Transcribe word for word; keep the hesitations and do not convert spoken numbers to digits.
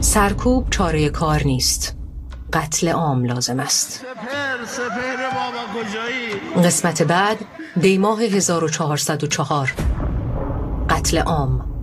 سرکوب چاره کار نیست، قتل عام لازم است. سپر سپر بابا کجایی؟ قسمت بعد، دیماه هزار و چهارصد و چهار، قتل عام.